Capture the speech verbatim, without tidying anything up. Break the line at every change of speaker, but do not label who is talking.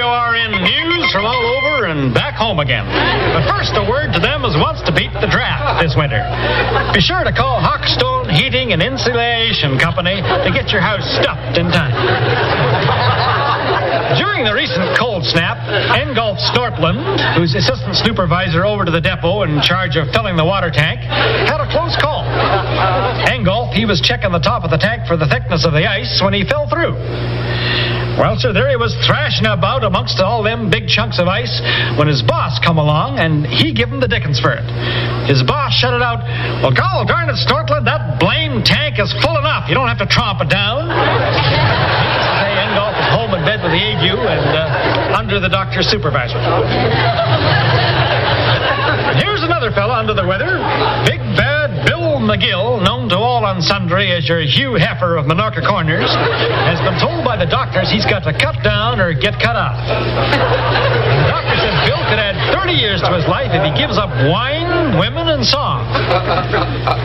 W R N News from all over and back home again. But first, a word to them who wants to beat the draft this winter. Be sure to call Hawkstone Heating and Insulation Company to get your house stuffed in time. During the recent cold snap, Engulf Snortland, who's assistant supervisor over to the depot in charge of filling the water tank, had a close call. Engulf, he was checking the top of the tank for the thickness of the ice when he fell through. Well, sir, there he was thrashing about amongst all them big chunks of ice when his boss come along and he give him the dickens for it. His boss shouted out, "Well, gol darn it, Snortland, that blame tank is full enough. You don't have to tromp it down." Say Engulf is home in bed with the ague and uh, under the doctor's supervision. Here's another fella under the weather. Big bad Bill McGill, known to all and sundry as your Hugh Heffer of Minorca Corners, has been told by the doctors he's got to cut down or get cut off. The doctor said Bill could add thirty years to his life if he gives up wine, women, and song.